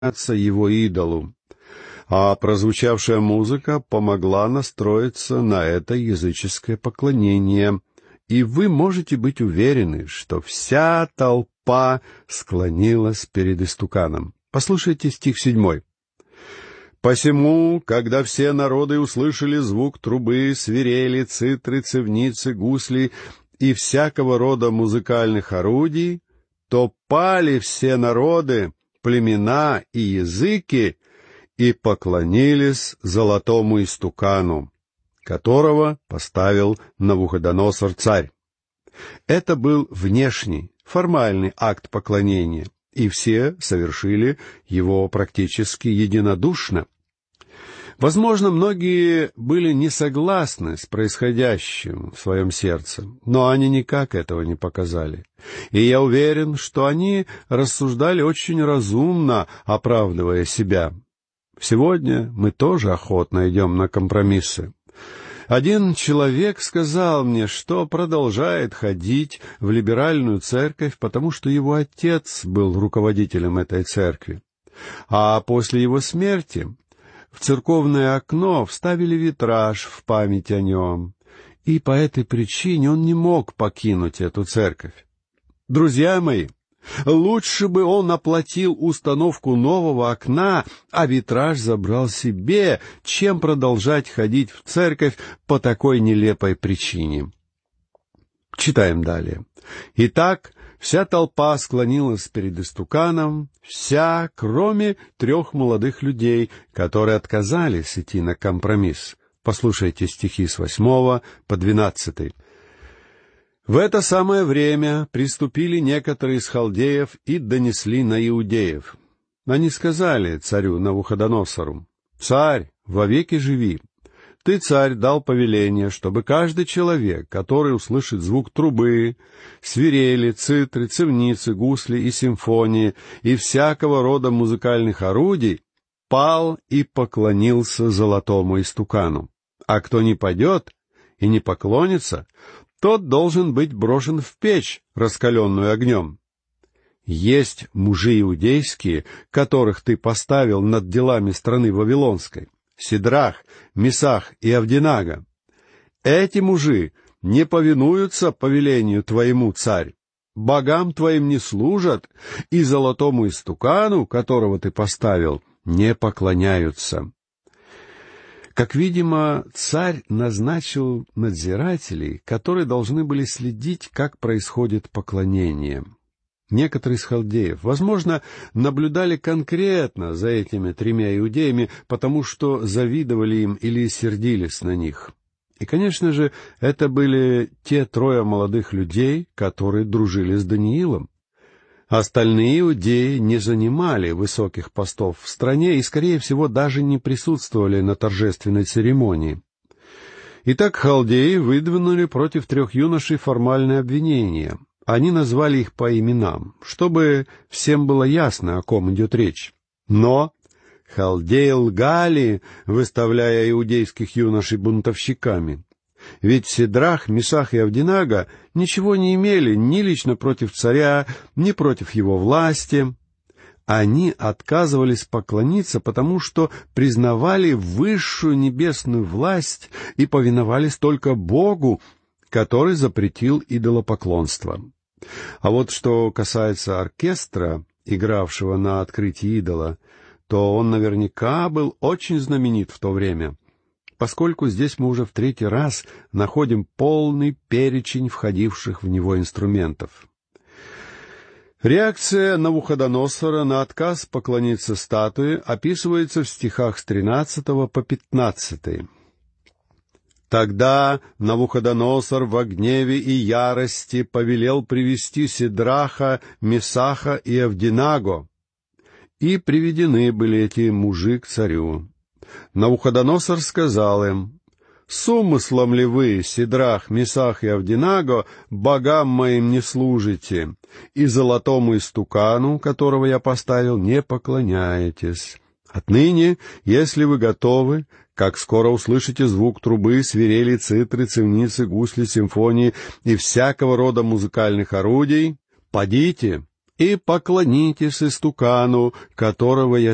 его идолу, а прозвучавшая музыка помогла настроиться на это языческое поклонение, и вы можете быть уверены, что вся толпа склонилась перед истуканом. Послушайте стих 7. «Посему, когда все народы услышали звук трубы, свирели, цитры, цевницы, гусли и всякого рода музыкальных орудий, то пали все народы, племена и языки и поклонились золотому истукану, которого поставил Навуходоносор царь». Это был внешний, формальный акт поклонения, и все совершили его практически единодушно. Возможно, многие были не согласны с происходящим в своем сердце, но они никак этого не показали. И я уверен, что они рассуждали очень разумно, оправдывая себя. Сегодня мы тоже охотно идем на компромиссы. Один человек сказал мне, что продолжает ходить в либеральную церковь, потому что его отец был руководителем этой церкви. А после его смерти в церковное окно вставили витраж в память о нем, и по этой причине он не мог покинуть эту церковь. Друзья мои, лучше бы он оплатил установку нового окна, а витраж забрал себе, чем продолжать ходить в церковь по такой нелепой причине. Читаем далее. «Итак, вся толпа склонилась перед истуканом, вся, кроме 3 молодых людей, которые отказались идти на компромисс». Послушайте стихи с 8 по 12. «В это самое время приступили некоторые из халдеев и донесли на иудеев. Они сказали царю Навуходоносору: «Царь, вовеки живи! Ты, царь, дал повеление, чтобы каждый человек, который услышит звук трубы, свирели, цитры, цевницы, гусли и симфонии и всякого рода музыкальных орудий, пал и поклонился золотому истукану. А кто не падет и не поклонится, тот должен быть брошен в печь, раскаленную огнем. Есть мужи иудейские, которых ты поставил над делами страны Вавилонской: Сидрах, Месах и Авденаго. Эти мужи не повинуются повелению твоему, царь, богам твоим не служат, и золотому истукану, которого ты поставил, не поклоняются». Как видимо, царь назначил надзирателей, которые должны были следить, как происходит поклонение. Некоторые из халдеев, возможно, наблюдали конкретно за этими 3 иудеями, потому что завидовали им или сердились на них. И, конечно же, это были те 3 молодых людей, которые дружили с Даниилом. Остальные иудеи не занимали высоких постов в стране и, скорее всего, даже не присутствовали на торжественной церемонии. Итак, халдеи выдвинули против 3 юношей формальное обвинение. Они назвали их по именам, чтобы всем было ясно, о ком идет речь. Но халдеи лгали, выставляя иудейских юношей бунтовщиками. Ведь Сидрах, Месах и Авденаго ничего не имели ни лично против царя, ни против его власти. Они отказывались поклониться, потому что признавали высшую небесную власть и повиновались только Богу, который запретил идолопоклонство. А вот что касается оркестра, игравшего на открытии идола, то он наверняка был очень знаменит в то время, поскольку здесь мы уже в 3-й раз находим полный перечень входивших в него инструментов. Реакция Навуходоносора на отказ поклониться статуе описывается в стихах с 13 по 15. «Тогда Навуходоносор во гневе и ярости повелел привести Сидраха, Месаха и Авденаго, и приведены были эти мужи к царю. Навуходоносор сказал им: «С умыслом ли вы, Сидрах, Месах и Авденаго, богам моим не служите, и золотому истукану, которого я поставил, не поклоняетесь? Отныне, если вы готовы, как скоро услышите звук трубы, свирели, цитры, цевницы, гусли, симфонии и всякого рода музыкальных орудий, подите и поклонитесь истукану, которого я